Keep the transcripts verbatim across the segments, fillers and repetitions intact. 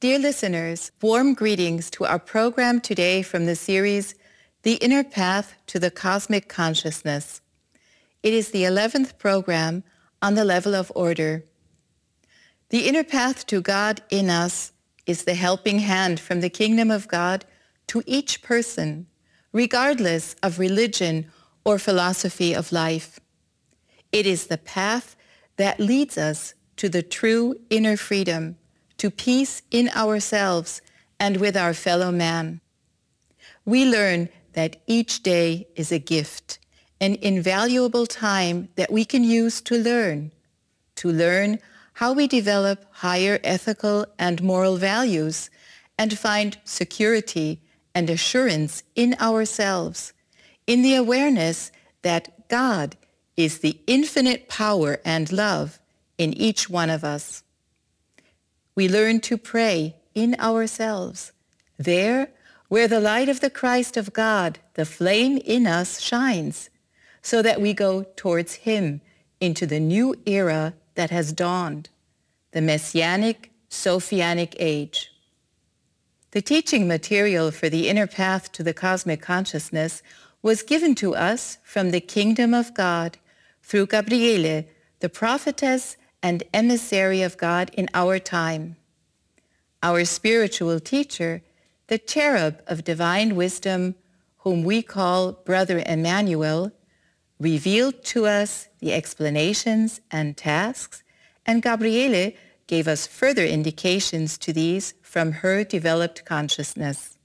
Dear listeners, warm greetings to our program today from the series, The Inner Path to the Cosmic Consciousness. It is the eleventh program on the level of order. The inner path to God in us is the helping hand from the kingdom of God to each person, regardless of religion or philosophy of life. It is the path that leads us to the true inner freedom, to peace in ourselves and with our fellow man. We learn that each day is a gift, an invaluable time that we can use to learn, to learn how we develop higher ethical and moral values and find security and assurance in ourselves, in the awareness that God is the infinite power and love in each one of us. We learn to pray in ourselves, there where the light of the Christ of God, the flame in us, shines, so that we go towards Him into the new era that has dawned, the Messianic, Sophianic age. The teaching material for the inner path to the cosmic consciousness was given to us from the kingdom of God through Gabriele, the prophetess and emissary of God in our time. Our spiritual teacher, the cherub of divine wisdom, whom we call Brother Emmanuel, revealed to us the explanations and tasks, and Gabriele gave us further indications to these from her developed consciousness.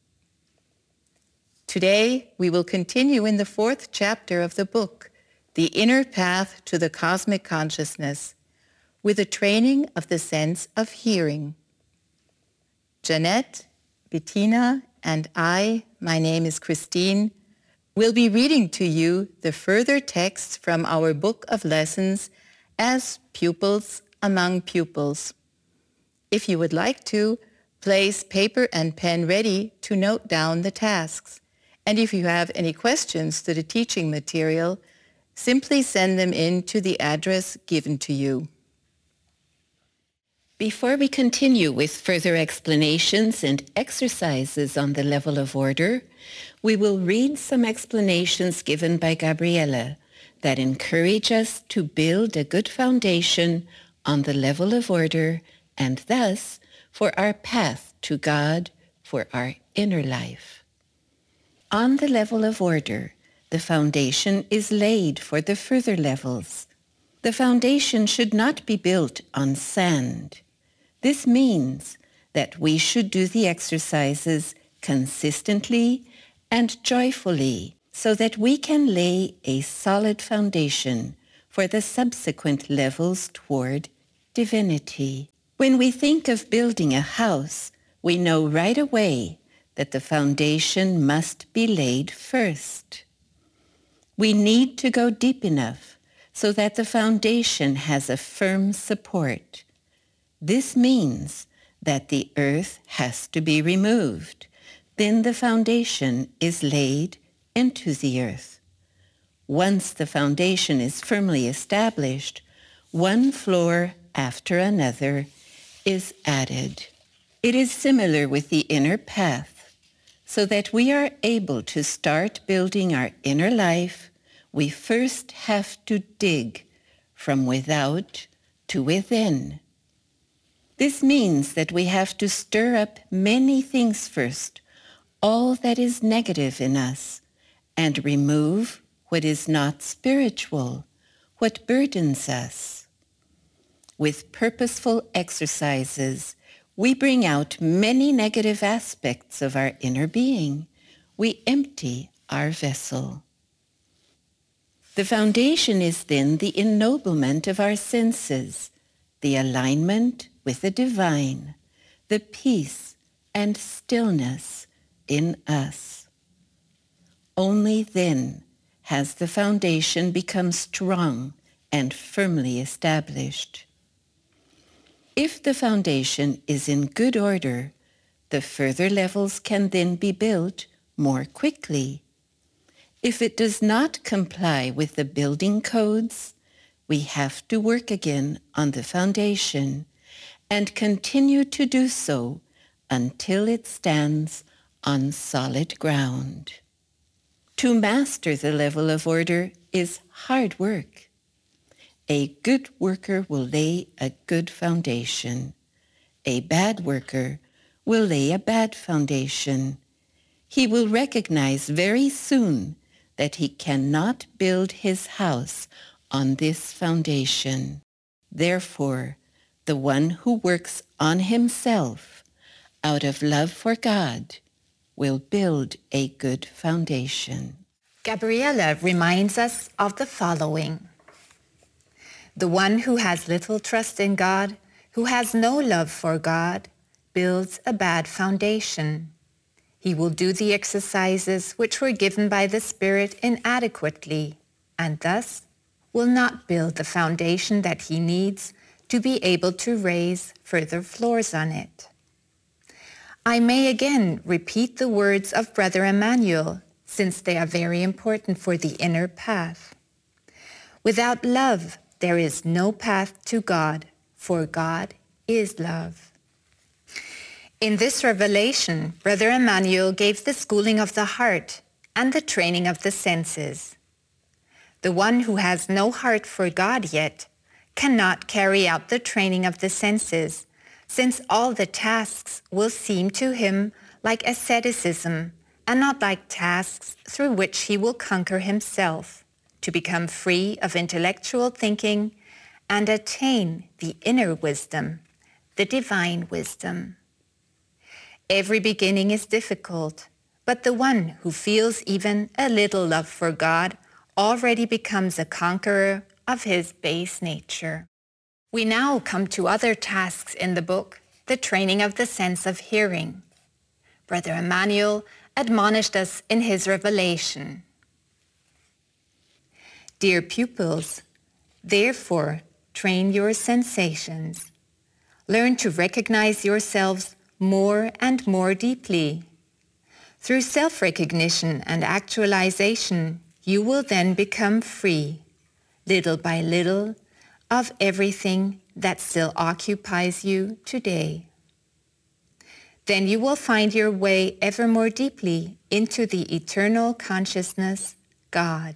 Today, we will continue in the fourth chapter of the book, The Inner Path to the Cosmic Consciousness, with a training of the sense of hearing. Jeanette, Bettina, and I, my name is Christine, will be reading to you the further texts from our book of lessons as pupils among pupils. If you would like to, place paper and pen ready to note down the tasks. And if you have any questions to the teaching material, simply send them in to the address given to you. Before we continue with further explanations and exercises on the level of order, we will read some explanations given by Gabriele that encourage us to build a good foundation on the level of order and thus for our path to God, for our inner life. On the level of order, the foundation is laid for the further levels. The foundation should not be built on sand. This means that we should do the exercises consistently and joyfully so that we can lay a solid foundation for the subsequent levels toward divinity. When we think of building a house, we know right away that the foundation must be laid first. We need to go deep enough so that the foundation has a firm support. This means that the earth has to be removed. Then the foundation is laid into the earth. Once the foundation is firmly established, one floor after another is added. It is similar with the inner path. So that we are able to start building our inner life, we first have to dig from without to within. This means that we have to stir up many things first, all that is negative in us, and remove what is not spiritual, what burdens us. With purposeful exercises, we bring out many negative aspects of our inner being. We empty our vessel. The foundation is then the ennoblement of our senses, the alignment with the divine, the peace and stillness in us. Only then has the foundation become strong and firmly established. If the foundation is in good order, the further levels can then be built more quickly. If it does not comply with the building codes, we have to work again on the foundation and continue to do so until it stands on solid ground. To master the level of order is hard work. A good worker will lay a good foundation. A bad worker will lay a bad foundation. He will recognize very soon that he cannot build his house on this foundation. Therefore, the one who works on himself out of love for God will build a good foundation. Gabriella reminds us of the following. The one who has little trust in God, who has no love for God, builds a bad foundation. He will do the exercises which were given by the Spirit inadequately, and thus will not build the foundation that he needs to be able to raise further floors on it. I may again repeat the words of Brother Emmanuel, since they are very important for the inner path. Without love, there is no path to God, for God is love. In this revelation, Brother Emmanuel gave the schooling of the heart and the training of the senses. The one who has no heart for God yet cannot carry out the training of the senses, since all the tasks will seem to him like asceticism and not like tasks through which he will conquer himself, to become free of intellectual thinking and attain the inner wisdom, the divine wisdom. Every beginning is difficult, but the one who feels even a little love for God already becomes a conqueror of his base nature. We now come to other tasks in the book, the training of the sense of hearing. Brother Emmanuel admonished us in his revelation. Dear pupils, therefore train your sensations. Learn to recognize yourselves more and more deeply. Through self-recognition and actualization, you will then become free, little by little, of everything that still occupies you today. Then you will find your way ever more deeply into the eternal consciousness, God.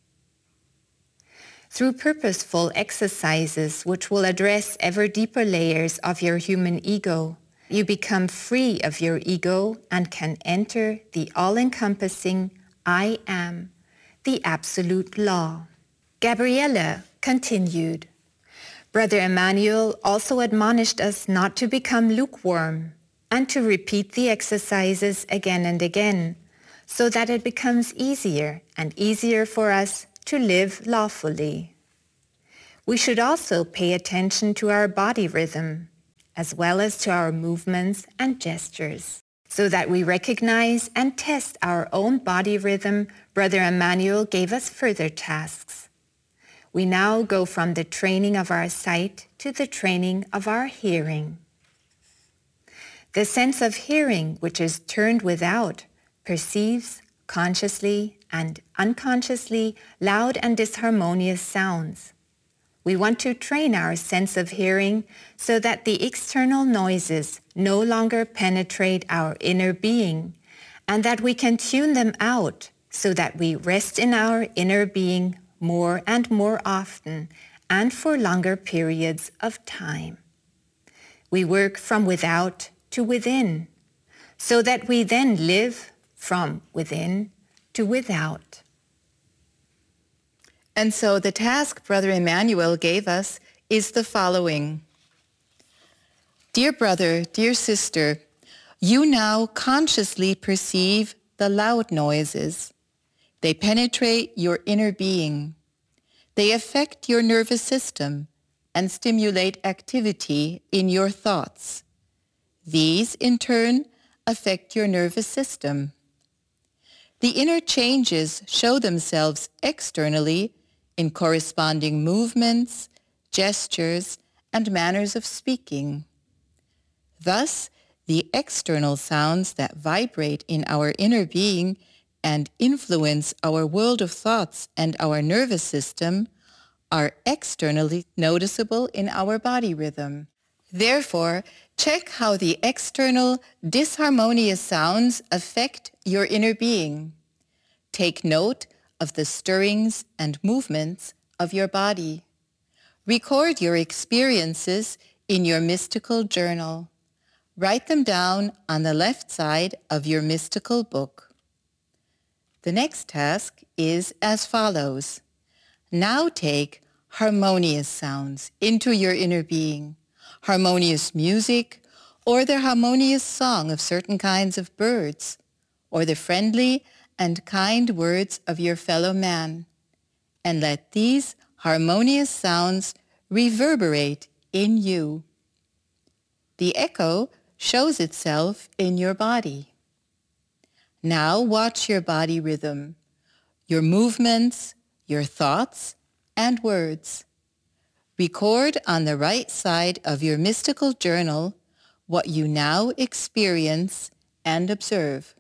Through purposeful exercises which will address ever deeper layers of your human ego, you become free of your ego and can enter the all-encompassing I am, the absolute law. Gabriella continued. Brother Emmanuel also admonished us not to become lukewarm and to repeat the exercises again and again, so that it becomes easier and easier for us to live lawfully. We should also pay attention to our body rhythm, as well as to our movements and gestures, so that we recognize and test our own body rhythm. Brother Emmanuel gave us further tasks. We now go from the training of our sight to the training of our hearing. The sense of hearing, which is turned without, perceives consciously and unconsciously loud and disharmonious sounds. We want to train our sense of hearing so that the external noises no longer penetrate our inner being, and that we can tune them out so that we rest in our inner being more and more often and for longer periods of time. We work from without to within, so that we then live from within to without. And so the task Brother Emmanuel gave us is the following. Dear brother, dear sister, you now consciously perceive the loud noises. They penetrate your inner being. They affect your nervous system and stimulate activity in your thoughts. These, in turn, affect your nervous system. The inner changes show themselves externally in corresponding movements, gestures, and manners of speaking. Thus, the external sounds that vibrate in our inner being and influence our world of thoughts and our nervous system are externally noticeable in our body rhythm. Therefore, check how the external disharmonious sounds affect your inner being. Take note of the stirrings and movements of your body. Record your experiences in your mystical journal. Write them down on the left side of your mystical book. The next task is as follows. Now take harmonious sounds into your inner being, harmonious music, or the harmonious song of certain kinds of birds, or the friendly and kind words of your fellow man, and let these harmonious sounds reverberate in you. The echo shows itself in your body. Now watch your body rhythm, your movements, your thoughts, and words. Record on the right side of your mystical journal what you now experience and observe.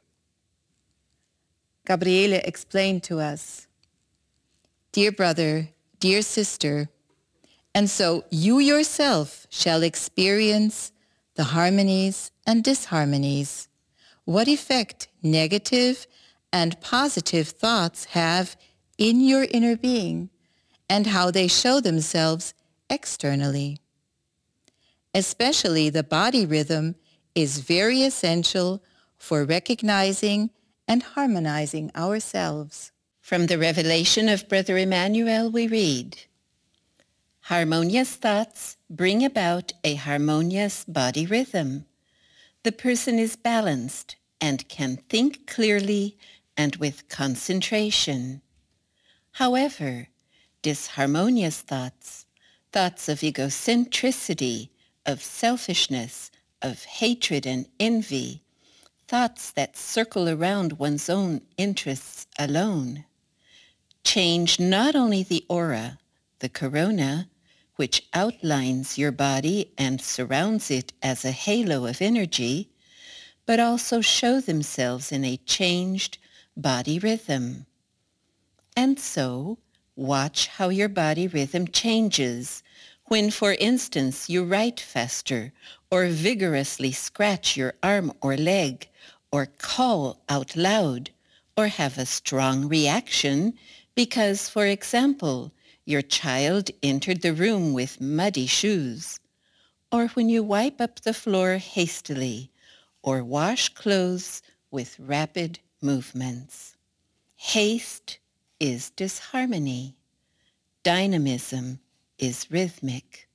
Gabriele explained to us, "Dear brother, dear sister, and so you yourself shall experience the harmonies and disharmonies, what effect negative and positive thoughts have in your inner being, and how they show themselves externally. Especially the body rhythm is very essential for recognizing and harmonizing ourselves." From the Revelation of Brother Emmanuel we read, "Harmonious thoughts bring about a harmonious body rhythm. The person is balanced and can think clearly and with concentration. However, disharmonious thoughts, thoughts of egocentricity, of selfishness, of hatred and envy, thoughts that circle around one's own interests alone, change not only the aura, the corona, which outlines your body and surrounds it as a halo of energy, but also show themselves in a changed body rhythm. And so, watch how your body rhythm changes when, for instance, you write faster or vigorously scratch your arm or leg or call out loud or have a strong reaction because, for example, your child entered the room with muddy shoes, or when you wipe up the floor hastily or wash clothes with rapid movements. Haste is disharmony. Dynamism is rhythmic.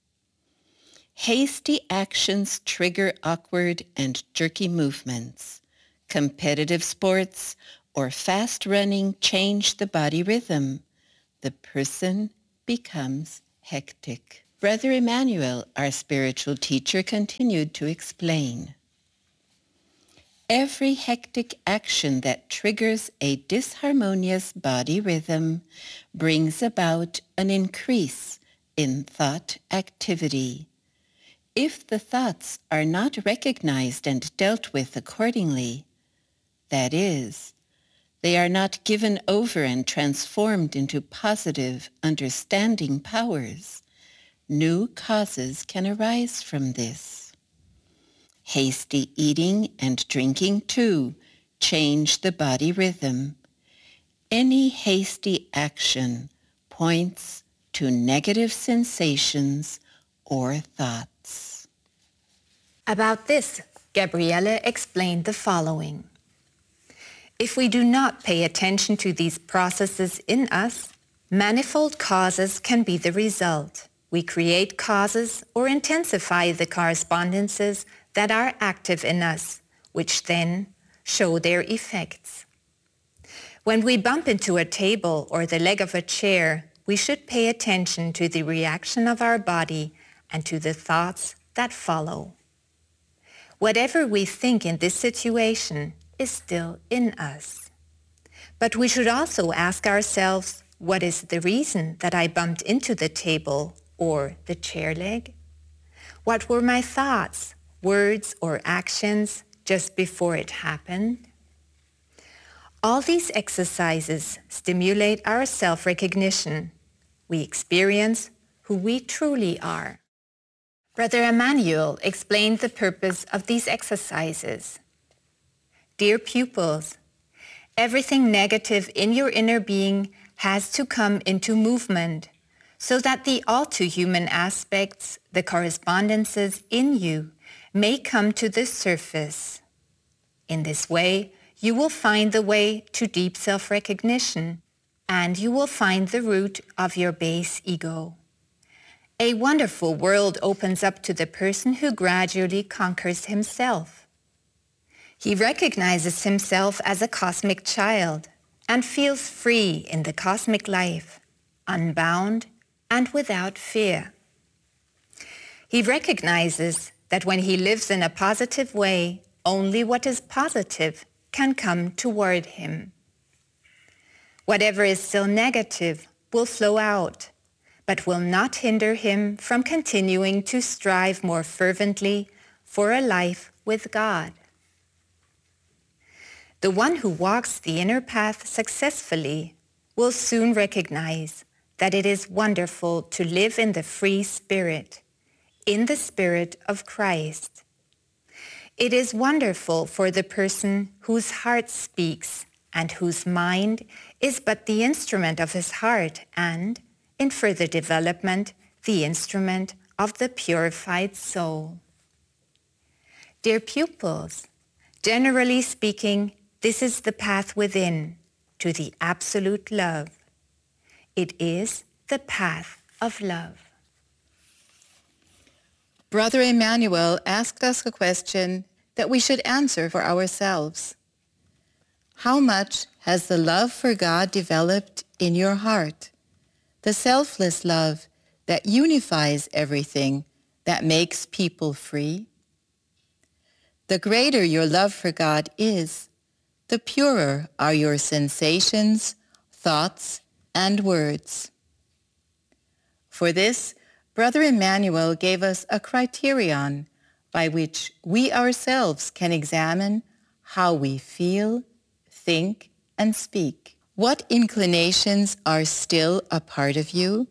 Hasty actions trigger awkward and jerky movements. Competitive sports or fast running change the body rhythm. The person becomes hectic." Brother Emmanuel, our spiritual teacher, continued to explain, "Every hectic action that triggers a disharmonious body rhythm brings about an increase in thought activity. If the thoughts are not recognized and dealt with accordingly, that is, they are not given over and transformed into positive, understanding powers, new causes can arise from this. Hasty eating and drinking, too, change the body rhythm. Any hasty action points to negative sensations or thoughts." About this, Gabriele explained the following. If we do not pay attention to these processes in us, manifold causes can be the result. We create causes or intensify the correspondences that are active in us, which then show their effects. When we bump into a table or the leg of a chair, we should pay attention to the reaction of our body and to the thoughts that follow. Whatever we think in this situation is still in us. But we should also ask ourselves, what is the reason that I bumped into the table or the chair leg? What were my thoughts, words, or actions just before it happened? All these exercises stimulate our self-recognition. We experience who we truly are. Brother Emmanuel explained the purpose of these exercises. Dear pupils, everything negative in your inner being has to come into movement so that the all-too-human aspects, the correspondences in you, may come to the surface. In this way, you will find the way to deep self-recognition, and you will find the root of your base ego. A wonderful world opens up to the person who gradually conquers himself. He recognizes himself as a cosmic child and feels free in the cosmic life, unbound and without fear. He recognizes that when he lives in a positive way, only what is positive can come toward him. Whatever is still negative will flow out, but will not hinder him from continuing to strive more fervently for a life with God. The one who walks the inner path successfully will soon recognize that it is wonderful to live in the free spirit, in the spirit of Christ. It is wonderful for the person whose heart speaks and whose mind is but the instrument of his heart and, in further development, the instrument of the purified soul. Dear pupils, generally speaking, this is the path within to the absolute love. It is the path of love. Brother Emmanuel asked us a question that we should answer for ourselves. How much has the love for God developed in your heart? The selfless love that unifies everything, that makes people free? The greater your love for God is, the purer are your sensations, thoughts, and words. For this, Brother Emmanuel gave us a criterion by which we ourselves can examine how we feel, think, and speak. What inclinations are still a part of you?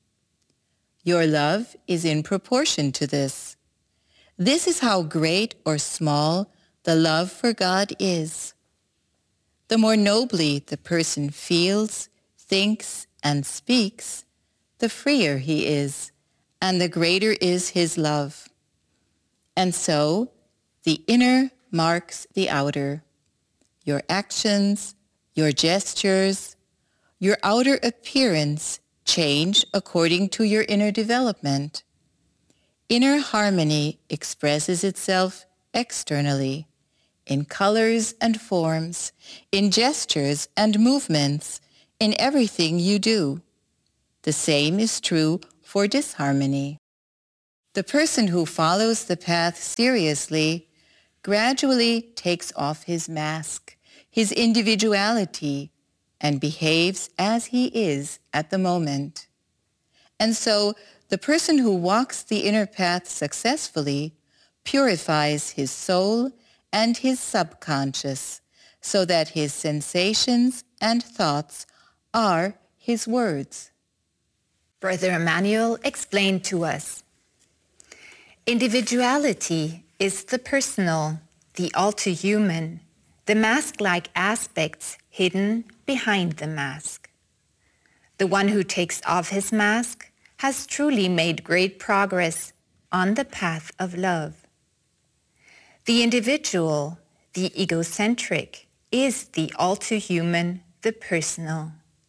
Your love is in proportion to this. This is how great or small the love for God is. The more nobly the person feels, thinks, and speaks, the freer he is, and the greater is his love. And so, the inner marks the outer. Your actions, your gestures, your outer appearance change according to your inner development. Inner harmony expresses itself externally, in colors and forms, in gestures and movements, in everything you do. The same is true for disharmony. The person who follows the path seriously gradually takes off his mask, his individuality, and behaves as he is at the moment. And so the person who walks the inner path successfully purifies his soul and his subconscious so that his sensations and thoughts are his words. Brother Emmanuel explained to us, individuality is the personal, the all-too-human, the mask-like aspects hidden behind the mask. The one who takes off his mask has truly made great progress on the path of love. The individual, the egocentric, is the all-too-human, the personal.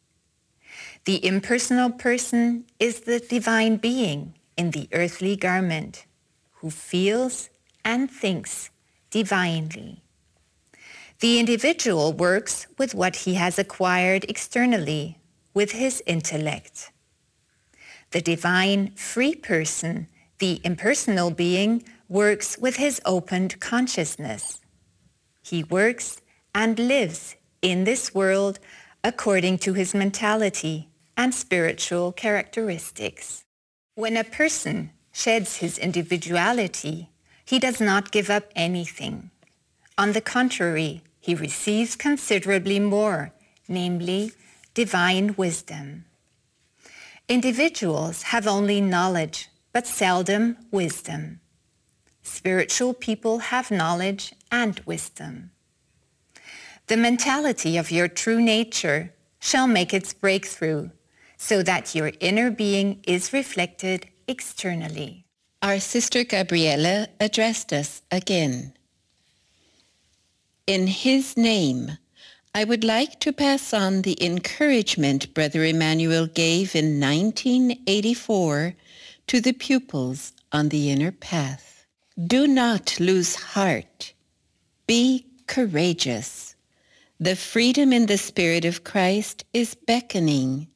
The impersonal person is the divine being in the earthly garment, who feels and thinks divinely. The individual works with what he has acquired externally, with his intellect. The divine free person, the impersonal being, works with his opened consciousness. He works and lives in this world according to his mentality and spiritual characteristics. When a person sheds his individuality, he does not give up anything. On the contrary, he receives considerably more, namely, divine wisdom. Individuals have only knowledge, but seldom wisdom. Spiritual people have knowledge and wisdom. The mentality of your true nature shall make its breakthrough, so that your inner being is reflected externally. Our Sister Gabriela addressed us again. In his name, I would like to pass on the encouragement Brother Emmanuel gave in nineteen eighty-four to the pupils on the inner path. Do not lose heart. Be courageous. The freedom in the Spirit of Christ is beckoning.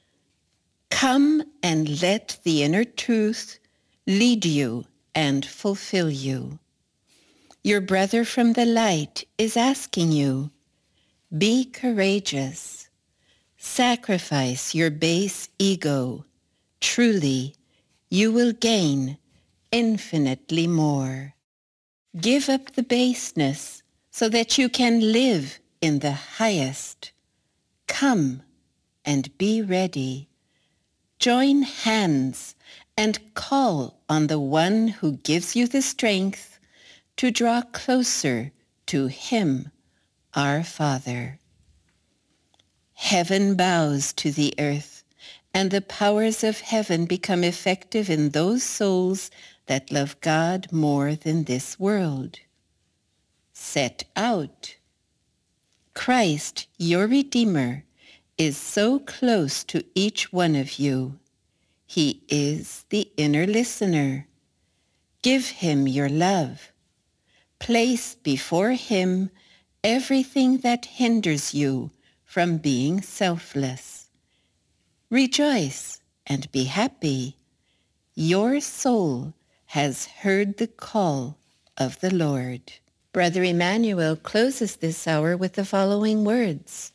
Come and let the inner truth lead you and fulfill you. Your brother from the light is asking you, be courageous. Sacrifice your base ego. Truly, you will gain infinitely more. Give up the baseness so that you can live in the highest. Come and be ready. Join hands and call on the one who gives you the strength to draw closer to him, our Father. Heaven bows to the earth, and the powers of heaven become effective in those souls that love God more than this world. Set out. Christ, your Redeemer, is so close to each one of you. He is the inner listener. Give him your love. Place before him everything that hinders you from being selfless. Rejoice and be happy. Your soul has heard the call of the Lord. Brother Emmanuel closes this hour with the following words.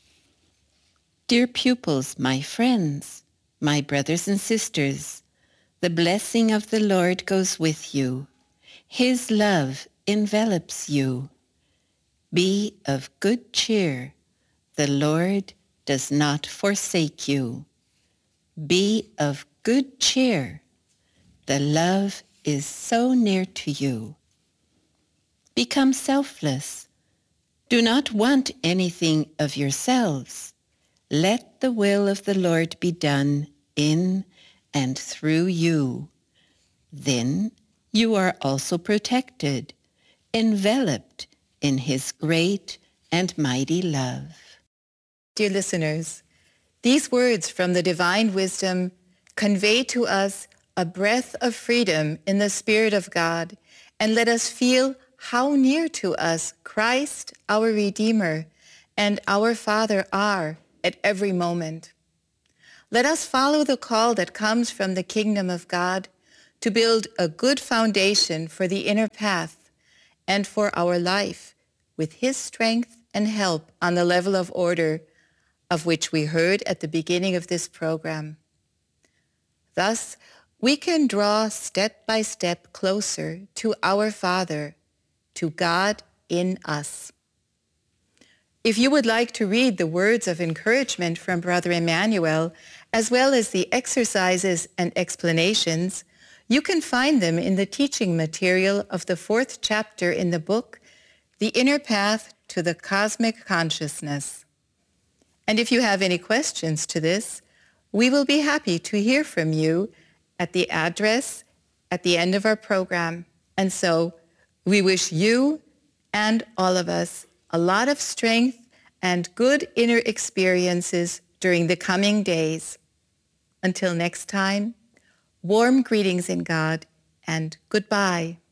Dear pupils, my friends, my brothers and sisters, the blessing of the Lord goes with you. His love envelops you. Be of good cheer. The Lord does not forsake you. Be of good cheer. The love is so near to you. Become selfless. Do not want anything of yourselves. Let the will of the Lord be done in and through you. Then you are also protected, enveloped in his great and mighty love. Dear listeners, these words from the divine wisdom convey to us a breath of freedom in the Spirit of God, and let us feel how near to us Christ, our Redeemer, and our Father are at every moment. Let us follow the call that comes from the kingdom of God to build a good foundation for the inner path and for our life with his strength and help on the level of order of which we heard at the beginning of this program. Thus, we can draw step by step closer to our Father, to God in us. If you would like to read the words of encouragement from Brother Emmanuel, as well as the exercises and explanations, you can find them in the teaching material of the fourth chapter in the book, The Inner Path to the Cosmic Consciousness. And if you have any questions to this, we will be happy to hear from you at the address at the end of our program. And so we wish you and all of us a lot of strength and good inner experiences during the coming days. Until next time, warm greetings in God and goodbye.